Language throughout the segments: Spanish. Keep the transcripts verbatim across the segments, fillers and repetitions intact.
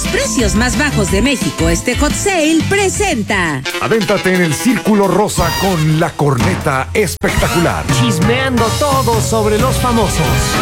precios más bajos de México, este Hot Sale presenta. Adéntrate en el Círculo Rosa con la corneta espectacular. Chismeando todo sobre los famosos.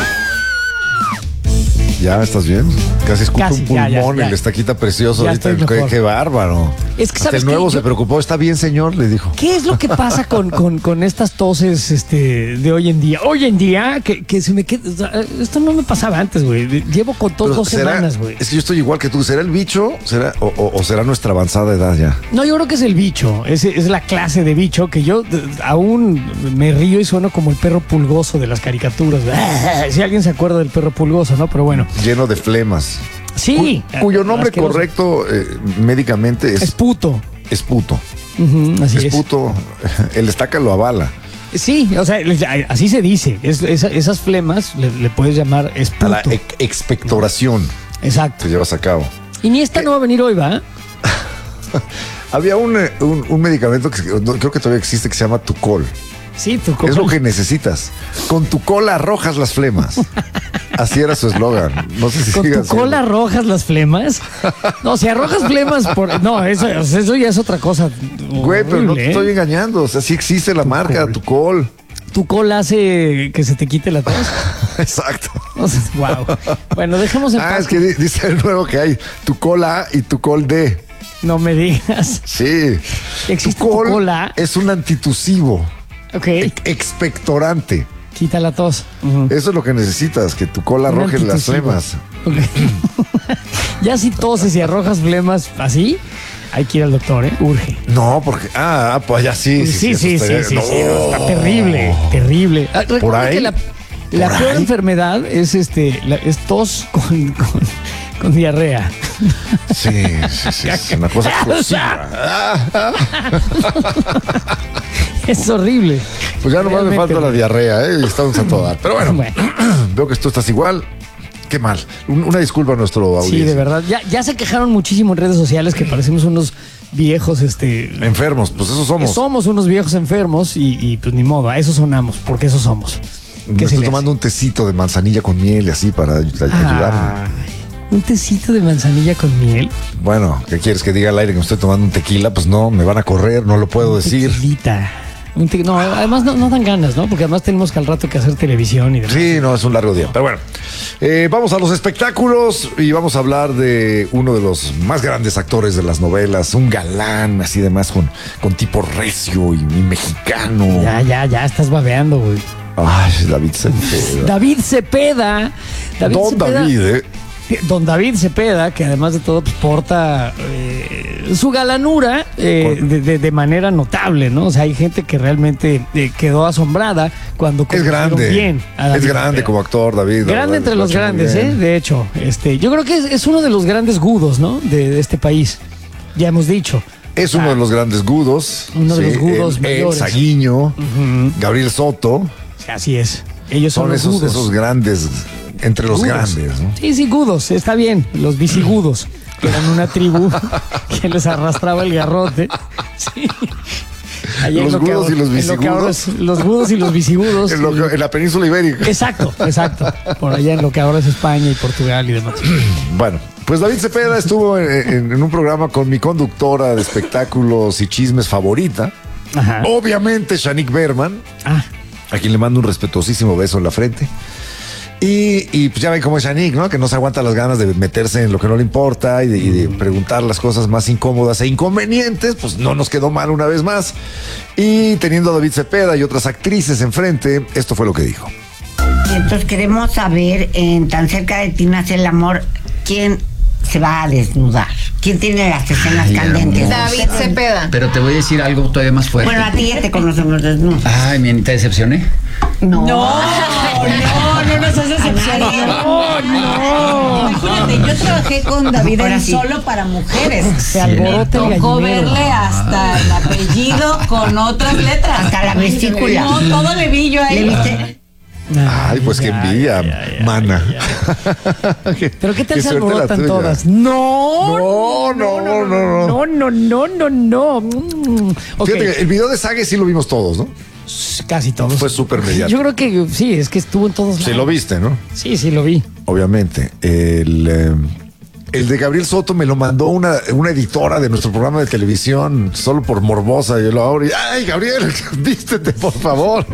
¿Ya estás bien? Casi escupo Casi, un ya, pulmón, ya, ya. el estaquita precioso Ya ahorita. estoy Qué, mejor. qué bárbaro. Es que, Hasta ¿sabes el nuevo qué? se Yo- preocupó. ¿Está bien, señor? Le dijo. ¿Qué es lo que pasa con, con, con estas toses este, de hoy en día? Hoy en día, que, que se me queda. O sea, esto no me pasaba antes, güey. Llevo con tos Pero dos será- semanas, güey. Es que yo estoy igual que tú. ¿Será el bicho? ¿Será, o, o- o será nuestra avanzada edad ya? No, yo creo que es el bicho. Es, es la clase de bicho que yo d- aún me río y sueno como el perro pulgoso de las caricaturas. Si alguien se acuerda del perro pulgoso, ¿no? Pero bueno. Lleno de flemas. Sí. Cu- cuyo nombre asqueroso. correcto eh, médicamente es, Es puto. es puto. Ujú, así Es es. puto. El estaca lo avala. Sí, o sea, así se dice. Es- esa- esas flemas le, le puedes llamar es A la puto. ex- expectoración Exacto. que llevas a cabo. Y ni esta no va a venir hoy, ¿va? Había un, eh, un, un medicamento que no, creo que todavía existe que se llama Tucol. Sí, tu Es lo que necesitas. Con tu cola arrojas las flemas. Así era su eslogan. No sé si ¿Con siga tu siendo. cola arrojas las flemas? No, si arrojas flemas por... No, eso, eso ya es otra cosa. Güey, pero no te horrible, ¿eh? estoy engañando. O sea, sí existe la marca Tucol. Tucol. ¿Tu cola hace que se te quite la tos? Exacto. O sea, wow. Bueno, dejemos en Ah, paz. es que di- dice el nuevo que hay Tucol A y Tucol D. No me digas. Sí. ¿Existe Tucol Tucol A? es un antitusivo, Ok, ex- expectorante. quita la tos. Ujú. Eso es lo que necesitas, que tu cola Un arroje las antitusivo. flemas. Ok. Ya si toses y arrojas flemas así, hay que ir al doctor, ¿eh? Urge. No, porque. Ah, ah, pues ya sí. Sí, sí, sí, eso sí, estaría- sí, No. sí, está terrible, terrible. Ah, recuerda ahí? que la, la ¿Por peor ahí? enfermedad es este, la- es tos con, con, con diarrea. Sí, sí, sí, es una cosa explosiva. Ah, Es horrible. Pues ya nomás me Realmente. falta la diarrea, ¿eh? Y estamos a todo dar. Pero bueno, Bueno. veo que tú estás igual. Qué mal. Un- Una disculpa a nuestro audiencia. Sí, de verdad. Ya, ya se quejaron muchísimo en redes sociales que parecemos unos viejos, este. Enfermos, pues eso que somos. somos unos viejos enfermos y, y, pues ni modo, a eso sonamos, porque eso somos. Me ¿Qué se estoy le tomando un tecito de manzanilla con miel y así para ay- hace? ayudarme. Ay, un tecito de manzanilla con miel. Bueno, ¿qué quieres que diga al aire que me estoy tomando un tequila? Pues no, me van a correr, no lo puedo decir. Tequilita. Un te- No, además no, no dan ganas, ¿no? Porque además tenemos que al rato que hacer televisión y demás. Sí, no, es un largo día. Pero bueno, eh, vamos a los espectáculos y vamos a hablar de uno de los más grandes actores de las novelas, un galán así demás con, con tipo recio y, y mexicano. Ya, ya, ya estás babeando, güey. Ay, David Cepeda. David Cepeda. David Don Cepeda- David, ¿eh? Don David Cepeda, que además de todo pues, porta eh, su galanura eh, Con- de, de- de manera notable, ¿no? O sea, hay gente que realmente eh, quedó asombrada cuando Es conocieron grande. bien a David Es grande Cepeda. como actor, David. la Grande verdad, entre lo los ha hecho muy grandes, bien. ¿eh? De hecho, este, yo creo que es, es uno de los grandes gudos, ¿no? De, de este país. Ya hemos dicho. Es uno de los grandes gudos. Uno de los gudos el, el mayores. Saguiño, Gabriel Soto. Así es. Ellos son, Son los esos, gudos. esos grandes, entre los Gudos. grandes, ¿no? Sí, sí, gudos, está bien. Los visigodos, que eran una tribu que les arrastraba el garrote. Sí. Allá en Los lo que gudos ahora- y los en lo que ahora visigodos. es- Los gudos y los visigodos. En, lo que- en la península ibérica. Exacto, exacto. Por allá en lo que ahora es España y Portugal y demás. Bueno, pues David Cepeda estuvo en, en- en un programa con mi conductora de espectáculos y chismes favorita. Ajá. Obviamente, Shanique Berman, Ah, a quien le mando un respetuosísimo beso en la frente. Y, y pues ya ven cómo es Shanique, ¿no? Que no se aguanta las ganas de meterse en lo que no le importa y de, y de preguntar las cosas más incómodas e inconvenientes. Pues no nos quedó mal una vez más. Y teniendo a David Cepeda y otras actrices enfrente, esto fue lo que dijo. Y entonces queremos saber, en Tan cerca de ti nace el amor, ¿quién se va a desnudar? ¿Quién tiene las escenas Ay, candentes? David Cepeda. Pero te voy a decir algo todavía más fuerte. Bueno, a ti ya te conocemos desnudo. Ay, mi Anita, decepcioné. No. No, no, no nos haces excepción. No, no. Imagínate, yo trabajé con David Ahora en sí. Solo para Mujeres. se alborota el Tocó gallinero. verle hasta el apellido con otras letras. Hasta la vesícula. No, todo le vi yo ¿Le ahí. viste? Ay, pues qué ya, envidia, ya, ya, mana. Pero ¿qué tal Qué se suerte la alborotan tuya. todas? No, No, no, no, no. no, no, no, no, no. Mm. Ok, Fíjate que el video de Sague sí lo vimos todos, ¿no? casi todos. Fue súper mediático. Yo creo que sí, es que estuvo en todos Sí lados. lo viste, ¿no? Sí, sí, lo vi. Obviamente. El, eh, El de Gabriel Soto me lo mandó una, una editora de nuestro programa de televisión, solo por morbosa. Yo lo abro y, ay, Gabriel, vístete, por favor.